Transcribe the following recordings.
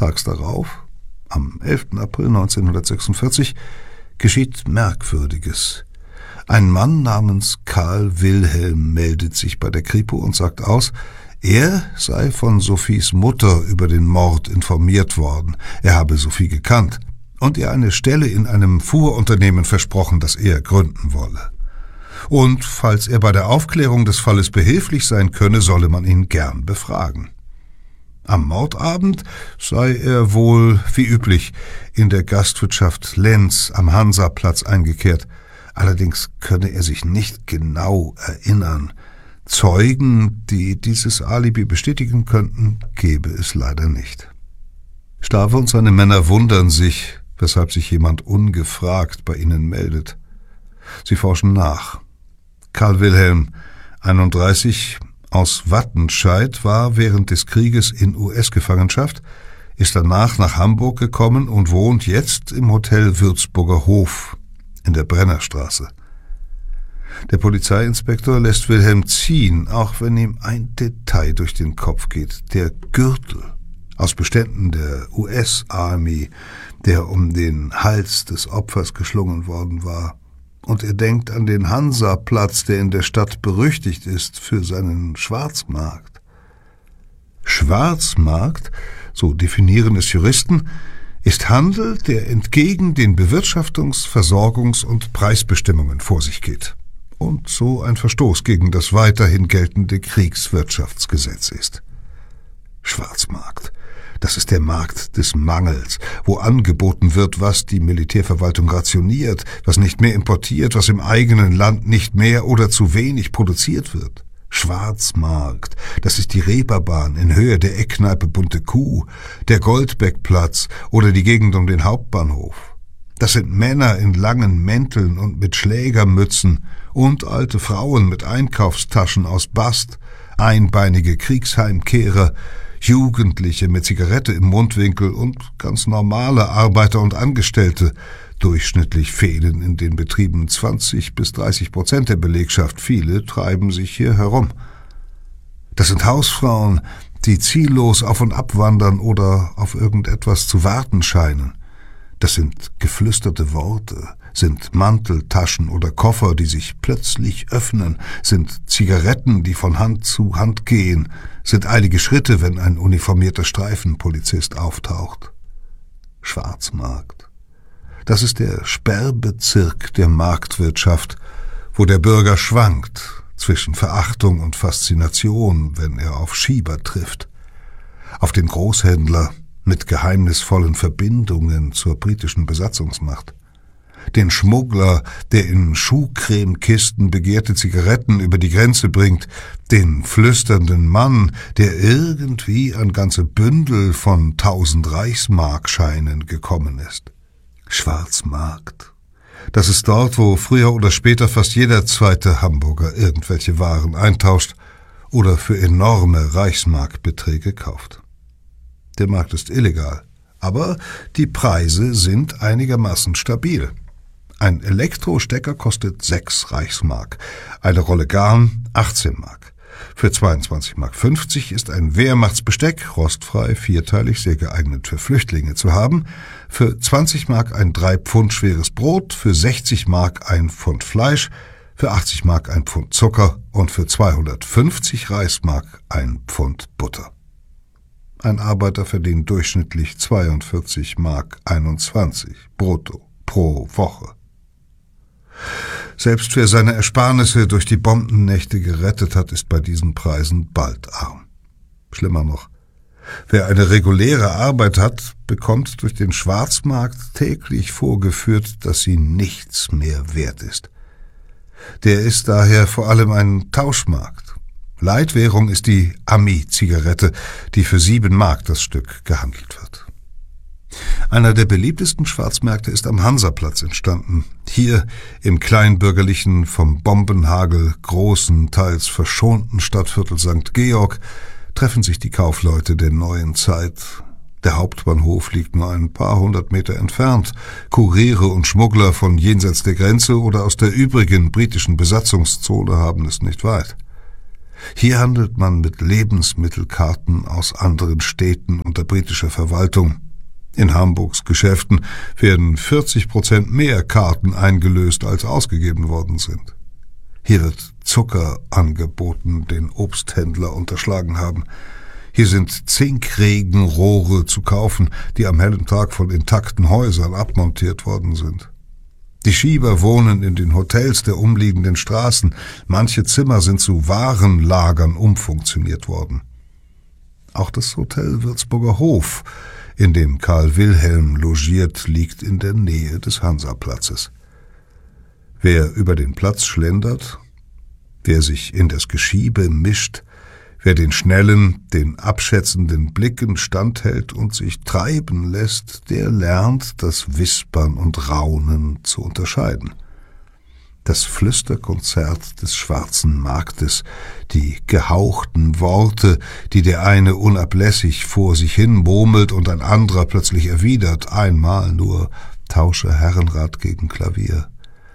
Tags darauf, am 11. April 1946, geschieht Merkwürdiges. Ein Mann namens Karl Wilhelm meldet sich bei der Kripo und sagt aus, er sei von Sophies Mutter über den Mord informiert worden, er habe Sophie gekannt und ihr eine Stelle in einem Fuhrunternehmen versprochen, das er gründen wolle. Und falls er bei der Aufklärung des Falles behilflich sein könne, solle man ihn gern befragen. Am Mordabend sei er wohl, wie üblich, in der Gastwirtschaft Lenz am Hansaplatz eingekehrt. Allerdings könne er sich nicht genau erinnern. Zeugen, die dieses Alibi bestätigen könnten, gebe es leider nicht. Stave und seine Männer wundern sich, weshalb sich jemand ungefragt bei ihnen meldet. Sie forschen nach. Karl Wilhelm, 31, aus Wattenscheid, war während des Krieges in US-Gefangenschaft, ist danach nach Hamburg gekommen und wohnt jetzt im Hotel Würzburger Hof in der Brennerstraße. Der Polizeiinspektor lässt Wilhelm ziehen, auch wenn ihm ein Detail durch den Kopf geht. Der Gürtel aus Beständen der US-Army, der um den Hals des Opfers geschlungen worden war. Und er denkt an den Hansaplatz, der in der Stadt berüchtigt ist für seinen Schwarzmarkt. Schwarzmarkt, so definieren es Juristen, ist Handel, der entgegen den Bewirtschaftungs-, Versorgungs- und Preisbestimmungen vor sich geht und so ein Verstoß gegen das weiterhin geltende Kriegswirtschaftsgesetz ist. Schwarzmarkt, das ist der Markt des Mangels, wo angeboten wird, was die Militärverwaltung rationiert, was nicht mehr importiert, was im eigenen Land nicht mehr oder zu wenig produziert wird. Schwarzmarkt, das ist die Reeperbahn in Höhe der Eckkneipe Bunte Kuh, der Goldbeckplatz oder die Gegend um den Hauptbahnhof. Das sind Männer in langen Mänteln und mit Schlägermützen und alte Frauen mit Einkaufstaschen aus Bast, einbeinige Kriegsheimkehrer, Jugendliche mit Zigarette im Mundwinkel und ganz normale Arbeiter und Angestellte. Durchschnittlich fehlen in den Betrieben 20-30% der Belegschaft. Viele treiben sich hier herum. Das sind Hausfrauen, die ziellos auf und ab wandern oder auf irgendetwas zu warten scheinen. Das sind geflüsterte Worte, sind Manteltaschen oder Koffer, die sich plötzlich öffnen, sind Zigaretten, die von Hand zu Hand gehen, sind eilige Schritte, wenn ein uniformierter Streifenpolizist auftaucht. Schwarzmarkt. Das ist der Sperrbezirk der Marktwirtschaft, wo der Bürger schwankt zwischen Verachtung und Faszination, wenn er auf Schieber trifft, auf den Großhändler mit geheimnisvollen Verbindungen zur britischen Besatzungsmacht, den Schmuggler, der in Schuhcremekisten begehrte Zigaretten über die Grenze bringt, den flüsternden Mann, der irgendwie an ganze Bündel von 1000 Reichsmarkscheinen gekommen ist. Schwarzmarkt. Das ist dort, wo früher oder später fast jeder zweite Hamburger irgendwelche Waren eintauscht oder für enorme Reichsmarkbeträge kauft. Der Markt ist illegal, aber die Preise sind einigermaßen stabil. Ein Elektrostecker kostet 6 Reichsmark, eine Rolle Garn 18 Mark. Für 22,50 Mark ist ein Wehrmachtsbesteck, rostfrei, vierteilig, sehr geeignet für Flüchtlinge zu haben. Für 20 Mark ein 3 Pfund schweres Brot, für 60 Mark ein Pfund Fleisch, für 80 Mark ein Pfund Zucker und für 250 Reichsmark ein Pfund Butter. Ein Arbeiter verdient durchschnittlich 42,21 Mark brutto pro Woche. Selbst wer seine Ersparnisse durch die Bombennächte gerettet hat, ist bei diesen Preisen bald arm. Schlimmer noch, wer eine reguläre Arbeit hat, bekommt durch den Schwarzmarkt täglich vorgeführt, dass sie nichts mehr wert ist. Der ist daher vor allem ein Tauschmarkt. Leitwährung ist die Ami-Zigarette, die für 7 Mark das Stück gehandelt wird. Einer der beliebtesten Schwarzmärkte ist am Hansaplatz entstanden. Hier im kleinbürgerlichen, vom Bombenhagel großenteils verschonten Stadtviertel St. Georg treffen sich die Kaufleute der neuen Zeit. Der Hauptbahnhof liegt nur ein paar 100 Meter entfernt. Kuriere und Schmuggler von jenseits der Grenze oder aus der übrigen britischen Besatzungszone haben es nicht weit. Hier handelt man mit Lebensmittelkarten aus anderen Städten unter britischer Verwaltung. In Hamburgs Geschäften werden 40% mehr Karten eingelöst, als ausgegeben worden sind. Hier wird Zucker angeboten, den Obsthändler unterschlagen haben. Hier sind Zinkregenrohre zu kaufen, die am hellen Tag von intakten Häusern abmontiert worden sind. Die Schieber wohnen in den Hotels der umliegenden Straßen. Manche Zimmer sind zu Warenlagern umfunktioniert worden. Auch das Hotel Würzburger Hof, in dem Karl Wilhelm logiert, liegt in der Nähe des Hansaplatzes. Wer über den Platz schlendert, wer sich in das Geschiebe mischt, wer den schnellen, den abschätzenden Blicken standhält und sich treiben lässt, der lernt das Wispern und Raunen zu unterscheiden. Das Flüsterkonzert des Schwarzen Marktes, die gehauchten Worte, die der eine unablässig vor sich hin murmelt und ein anderer plötzlich erwidert, einmal nur: Tausche Herrenrad gegen Klavier,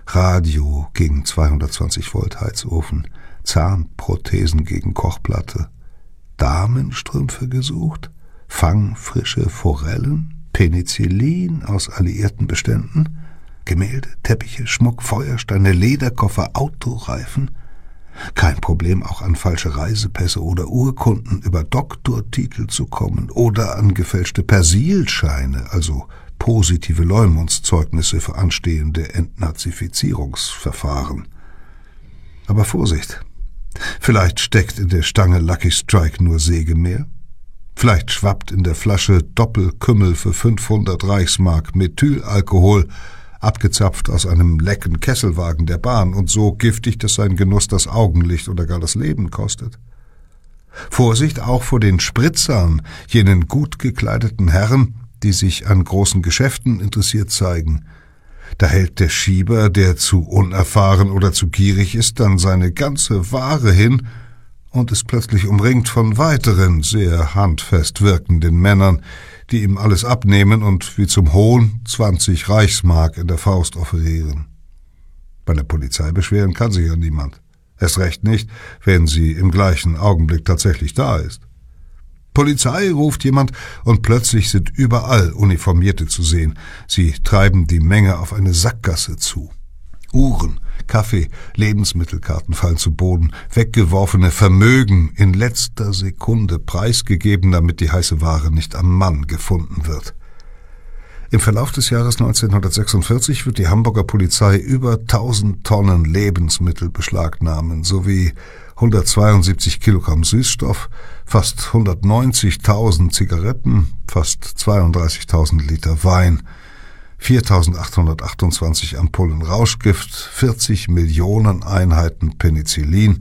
Radio gegen 220 Volt Heizofen, Zahnprothesen gegen Kochplatte, Damenstrümpfe gesucht, fangfrische Forellen, Penicillin aus alliierten Beständen, Gemälde, Teppiche, Schmuck, Feuersteine, Lederkoffer, Autoreifen. Kein Problem, auch an falsche Reisepässe oder Urkunden über Doktortitel zu kommen oder an gefälschte Persilscheine, also positive Leumundszeugnisse für anstehende Entnazifizierungsverfahren. Aber Vorsicht! Vielleicht steckt in der Stange Lucky Strike nur Sägemehl. Vielleicht schwappt in der Flasche Doppelkümmel für 500 Reichsmark Methylalkohol, abgezapft aus einem lecken Kesselwagen der Bahn und so giftig, dass sein Genuss das Augenlicht oder gar das Leben kostet. Vorsicht auch vor den Spritzern, jenen gut gekleideten Herren, die sich an großen Geschäften interessiert zeigen. Da hält der Schieber, der zu unerfahren oder zu gierig ist, dann seine ganze Ware hin und ist plötzlich umringt von weiteren, sehr handfest wirkenden Männern, die ihm alles abnehmen und wie zum Hohn 20 Reichsmark in der Faust offerieren. Bei der Polizei beschweren kann sich ja niemand. Erst recht nicht, wenn sie im gleichen Augenblick tatsächlich da ist. Polizei, ruft jemand, und plötzlich sind überall Uniformierte zu sehen. Sie treiben die Menge auf eine Sackgasse zu. Uhren, Kaffee, Lebensmittelkarten fallen zu Boden, weggeworfene Vermögen in letzter Sekunde preisgegeben, damit die heiße Ware nicht am Mann gefunden wird. Im Verlauf des Jahres 1946 wird die Hamburger Polizei über 1000 Tonnen Lebensmittel beschlagnahmen, sowie 172 Kilogramm Süßstoff, fast 190.000 Zigaretten, fast 32.000 Liter Wein, 4.828 Ampullen Rauschgift, 40 Millionen Einheiten Penicillin,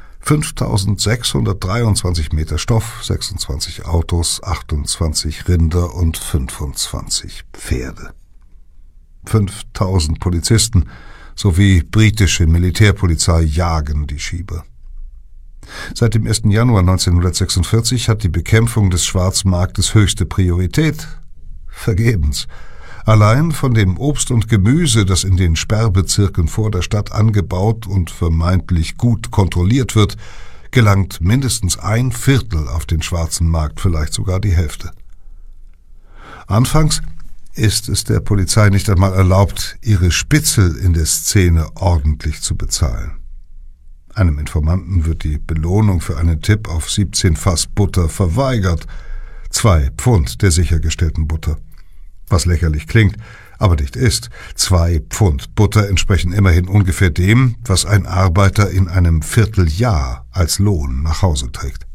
5.623 Meter Stoff, 26 Autos, 28 Rinder und 25 Pferde. 5.000 Polizisten sowie britische Militärpolizei jagen die Schieber. Seit dem 1. Januar 1946 hat die Bekämpfung des Schwarzmarktes höchste Priorität. Vergebens. Allein von dem Obst und Gemüse, das in den Sperrbezirken vor der Stadt angebaut und vermeintlich gut kontrolliert wird, gelangt mindestens 1/4 auf den schwarzen Markt, vielleicht sogar die Hälfte. Anfangs ist es der Polizei nicht einmal erlaubt, ihre Spitzel in der Szene ordentlich zu bezahlen. Einem Informanten wird die Belohnung für einen Tipp auf 17 Fass Butter verweigert, 2 Pfund der sichergestellten Butter. Was lächerlich klingt, aber nicht ist. 2 Pfund Butter entsprechen immerhin ungefähr dem, was ein Arbeiter in einem Vierteljahr als Lohn nach Hause trägt.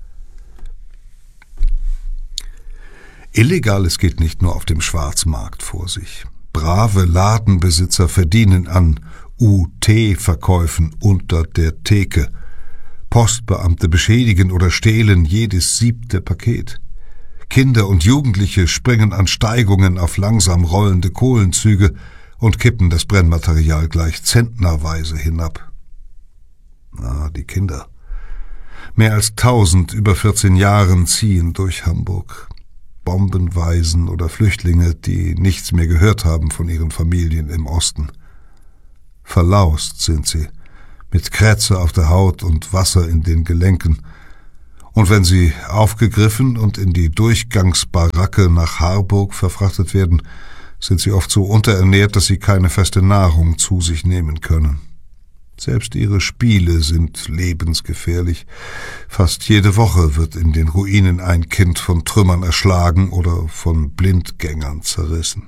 Illegales geht nicht nur auf dem Schwarzmarkt vor sich. Brave Ladenbesitzer verdienen an UT-Verkäufen unter der Theke. Postbeamte beschädigen oder stehlen jedes 7. Paket. Kinder und Jugendliche springen an Steigungen auf langsam rollende Kohlenzüge und kippen das Brennmaterial gleich zentnerweise hinab. Die Kinder. Mehr als 1000 über 14 Jahren ziehen durch Hamburg. Bombenwaisen oder Flüchtlinge, die nichts mehr gehört haben von ihren Familien im Osten. Verlaust sind sie, mit Krätze auf der Haut und Wasser in den Gelenken. Und wenn sie aufgegriffen und in die Durchgangsbaracke nach Harburg verfrachtet werden, sind sie oft so unterernährt, dass sie keine feste Nahrung zu sich nehmen können. Selbst ihre Spiele sind lebensgefährlich. Fast jede Woche wird in den Ruinen ein Kind von Trümmern erschlagen oder von Blindgängern zerrissen.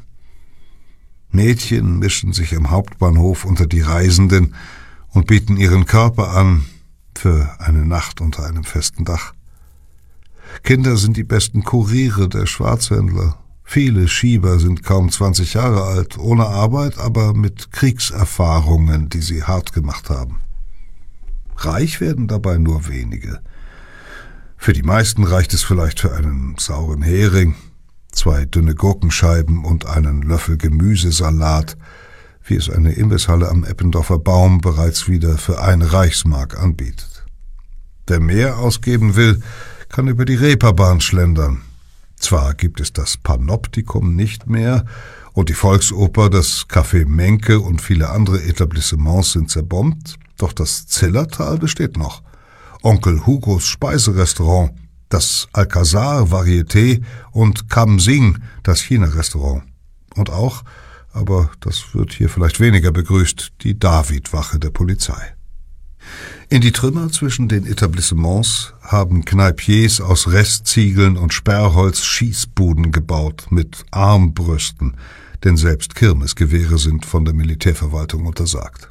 Mädchen mischen sich am Hauptbahnhof unter die Reisenden und bieten ihren Körper an für eine Nacht unter einem festen Dach. Kinder sind die besten Kuriere der Schwarzhändler. Viele Schieber sind kaum 20 Jahre alt, ohne Arbeit, aber mit Kriegserfahrungen, die sie hart gemacht haben. Reich werden dabei nur wenige. Für die meisten reicht es vielleicht für einen sauren Hering, 2 dünne Gurkenscheiben und einen Löffel Gemüsesalat, wie es eine Imbisshalle am Eppendorfer Baum bereits wieder für 1 Reichsmark anbietet. Wer mehr ausgeben will, kann über die Reeperbahn schlendern. Zwar gibt es das Panoptikum nicht mehr und die Volksoper, das Café Menke und viele andere Etablissements sind zerbombt, doch das Zillertal besteht noch. Onkel Hugos Speiserestaurant, das Alcazar Varieté und Kam Sing, das China-Restaurant. Und auch, aber das wird hier vielleicht weniger begrüßt, die Davidwache der Polizei. In die Trümmer zwischen den Etablissements haben Kneipiers aus Restziegeln und Sperrholz Schießbuden gebaut mit Armbrüsten, denn selbst Kirmesgewehre sind von der Militärverwaltung untersagt.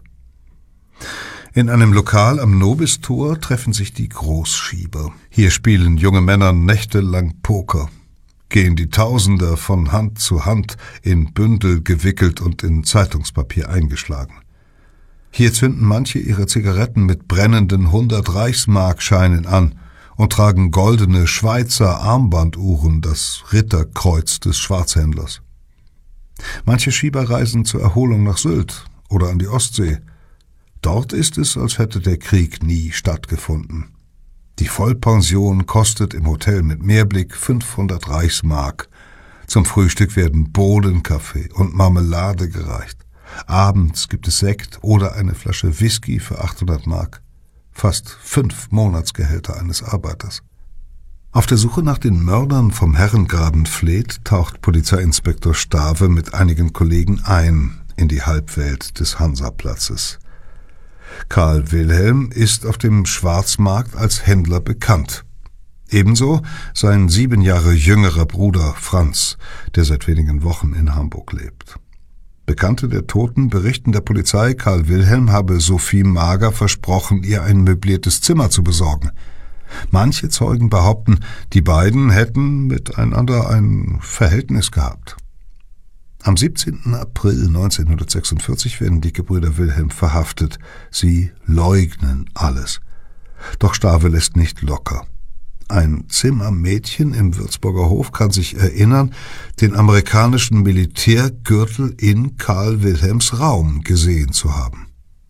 In einem Lokal am Nobistor treffen sich die Großschieber. Hier spielen junge Männer nächtelang Poker, gehen die Tausender von Hand zu Hand, in Bündel gewickelt und in Zeitungspapier eingeschlagen. Hier zünden manche ihre Zigaretten mit brennenden 100-Reichsmarkscheinen an und tragen goldene Schweizer Armbanduhren, das Ritterkreuz des Schwarzhändlers. Manche Schieber reisen zur Erholung nach Sylt oder an die Ostsee. Dort ist es, als hätte der Krieg nie stattgefunden. Die Vollpension kostet im Hotel mit Meerblick 500 Reichsmark. Zum Frühstück werden Bohnenkaffee und Marmelade gereicht. Abends gibt es Sekt oder eine Flasche Whisky für 800 Mark. Fast 5 Monatsgehälter eines Arbeiters. Auf der Suche nach den Mördern vom Herrengraben Fleet taucht Polizeiinspektor Stave mit einigen Kollegen ein in die Halbwelt des Hansaplatzes. Karl Wilhelm ist auf dem Schwarzmarkt als Händler bekannt. Ebenso sein 7 Jahre jüngerer Bruder Franz, der seit wenigen Wochen in Hamburg lebt. Bekannte der Toten berichten der Polizei, Karl Wilhelm habe Sophie Mager versprochen, ihr ein möbliertes Zimmer zu besorgen. Manche Zeugen behaupten, die beiden hätten miteinander ein Verhältnis gehabt. Am 17. April 1946 werden die Gebrüder Wilhelm verhaftet. Sie leugnen alles. Doch Stave lässt nicht locker. Ein Zimmermädchen im Würzburger Hof kann sich erinnern, den amerikanischen Militärgürtel in Karl Wilhelms Raum gesehen zu haben.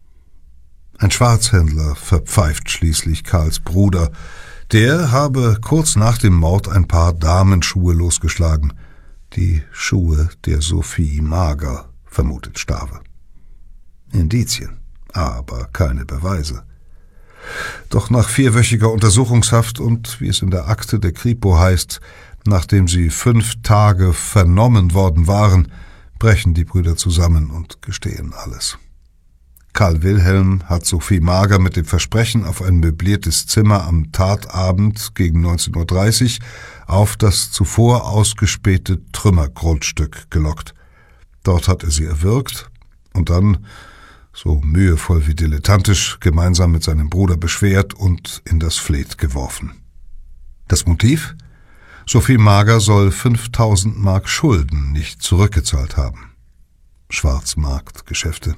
Ein Schwarzhändler verpfeift schließlich Karls Bruder. Der habe kurz nach dem Mord ein paar Damenschuhe losgeschlagen. Die Schuhe der Sophie Mager, vermutet Stave. Indizien, aber keine Beweise. Doch nach 4-wöchiger Untersuchungshaft und, wie es in der Akte der Kripo heißt, nachdem sie 5 Tage vernommen worden waren, brechen die Brüder zusammen und gestehen alles. Karl Wilhelm hat Sophie Mager mit dem Versprechen auf ein möbliertes Zimmer am Tatabend gegen 19.30 Uhr auf das zuvor ausgespähte Trümmergrundstück gelockt. Dort hat er sie erwürgt und dann, so mühevoll wie dilettantisch, gemeinsam mit seinem Bruder beschwert und in das Fleet geworfen. Das Motiv? Sophie Mager soll 5.000 Mark Schulden nicht zurückgezahlt haben. Schwarzmarktgeschäfte.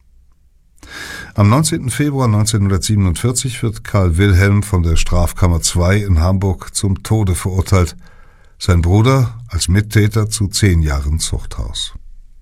Am 19. Februar 1947 wird Karl Wilhelm von der Strafkammer II in Hamburg zum Tode verurteilt, sein Bruder als Mittäter zu 10 Jahren Zuchthaus.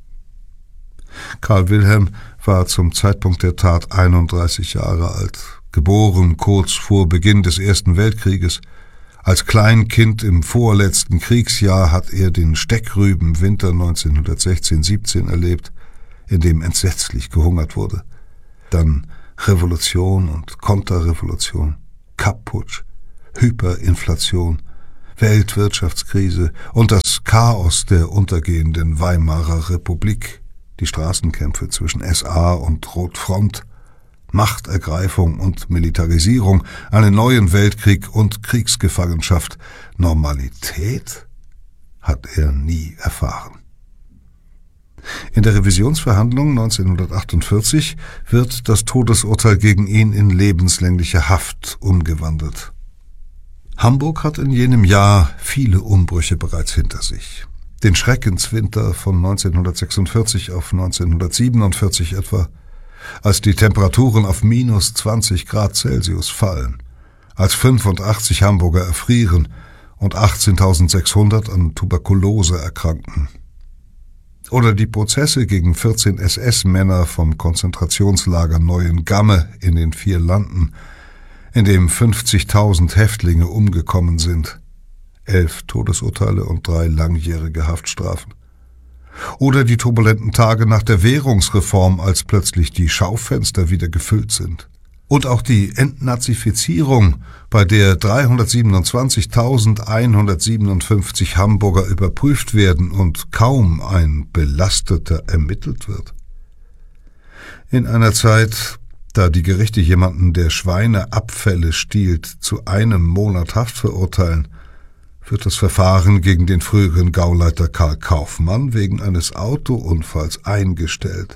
Karl Wilhelm war zum Zeitpunkt der Tat 31 Jahre alt, geboren kurz vor Beginn des Ersten Weltkrieges. Als Kleinkind im vorletzten Kriegsjahr hat er den Steckrübenwinter 1916-17 erlebt, in dem entsetzlich gehungert wurde. Dann Revolution und Konterrevolution, Kapp-Putsch, Hyperinflation, Weltwirtschaftskrise und das Chaos der untergehenden Weimarer Republik, die Straßenkämpfe zwischen SA und Rotfront, Machtergreifung und Militarisierung, einen neuen Weltkrieg und Kriegsgefangenschaft. Normalität hat er nie erfahren. In der Revisionsverhandlung 1948 wird das Todesurteil gegen ihn in lebenslängliche Haft umgewandelt. Hamburg hat in jenem Jahr viele Umbrüche bereits hinter sich. Den Schreckenswinter von 1946 auf 1947 etwa, als die Temperaturen auf -20 Grad Celsius fallen, als 85 Hamburger erfrieren und 18.600 an Tuberkulose erkranken. Oder die Prozesse gegen 14 SS-Männer vom Konzentrationslager Neuengamme in den 4 Landen, in dem 50.000 Häftlinge umgekommen sind, 11 Todesurteile und 3 langjährige Haftstrafen. Oder die turbulenten Tage nach der Währungsreform, als plötzlich die Schaufenster wieder gefüllt sind. Und auch die Entnazifizierung, bei der 327.157 Hamburger überprüft werden und kaum ein Belasteter ermittelt wird. In einer Zeit, da die Gerichte jemanden, der Schweineabfälle stiehlt, zu 1 Monat Haft verurteilen, wird das Verfahren gegen den früheren Gauleiter Karl Kaufmann wegen eines Autounfalls eingestellt.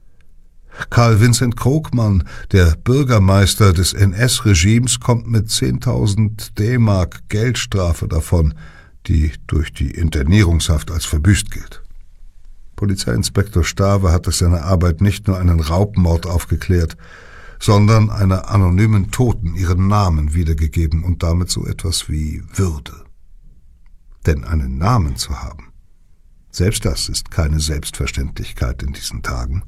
Karl Vincent Krogmann, der Bürgermeister des NS-Regimes, kommt mit 10.000 D-Mark Geldstrafe davon, die durch die Internierungshaft als verbüßt gilt. Polizeiinspektor Stave hat durch seine Arbeit nicht nur einen Raubmord aufgeklärt, sondern einer anonymen Toten ihren Namen wiedergegeben und damit so etwas wie Würde. Denn einen Namen zu haben, selbst das ist keine Selbstverständlichkeit in diesen Tagen.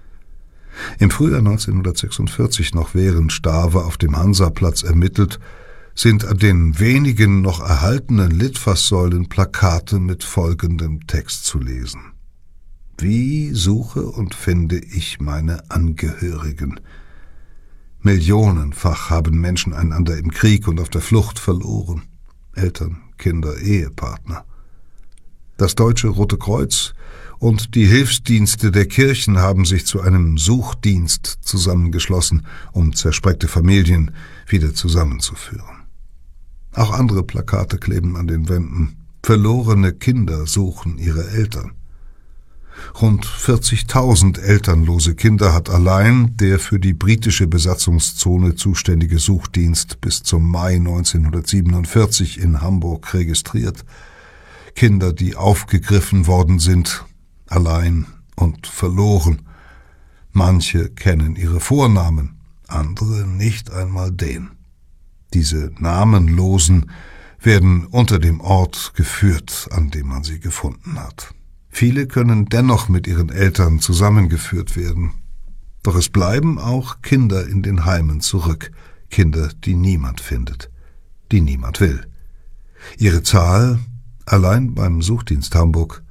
Im Frühjahr 1946, noch während Stave auf dem Hansaplatz ermittelt, sind an den wenigen noch erhaltenen Litfaßsäulen Plakate mit folgendem Text zu lesen: Wie suche und finde ich meine Angehörigen? Millionenfach haben Menschen einander im Krieg und auf der Flucht verloren. Eltern, Kinder, Ehepartner. Das Deutsche Rote Kreuz und die Hilfsdienste der Kirchen haben sich zu einem Suchdienst zusammengeschlossen, um zerspreckte Familien wieder zusammenzuführen. Auch andere Plakate kleben an den Wänden. Verlorene Kinder suchen ihre Eltern. Rund 40.000 elternlose Kinder hat allein der für die britische Besatzungszone zuständige Suchdienst bis zum Mai 1947 in Hamburg registriert. Kinder, die aufgegriffen worden sind, allein und verloren. Manche kennen ihre Vornamen, andere nicht einmal den. Diese Namenlosen werden unter dem Ort geführt, an dem man sie gefunden hat. Viele können dennoch mit ihren Eltern zusammengeführt werden. Doch es bleiben auch Kinder in den Heimen zurück, Kinder, die niemand findet, die niemand will. Ihre Zahl allein beim Suchdienst Hamburg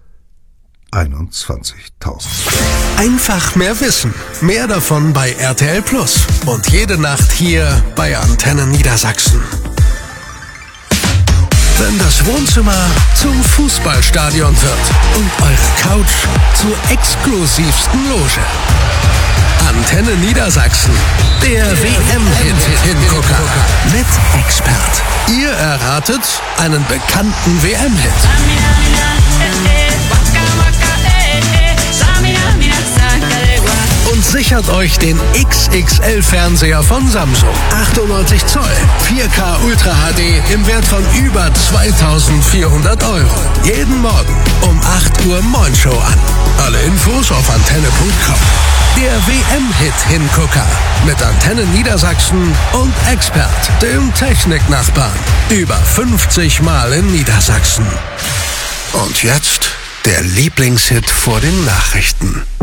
21.000. Einfach mehr Wissen. Mehr davon bei RTL Plus. Und jede Nacht hier bei Antenne Niedersachsen. Wenn das Wohnzimmer zum Fußballstadion wird und eure Couch zur exklusivsten Loge. Antenne Niedersachsen. Der WM-Hit-Hingucker. Mit Expert. Ihr erratet einen bekannten WM-Hit. Und sichert euch den XXL-Fernseher von Samsung. 98 Zoll, 4K Ultra HD im Wert von über 2.400 €. Jeden Morgen um 8 Uhr Mornshow an. Alle Infos auf antenne.com. Der WM-Hit-Hingucker mit Antenne Niedersachsen und Expert, dem Techniknachbarn. Über 50 Mal in Niedersachsen. Und jetzt der Lieblingshit vor den Nachrichten.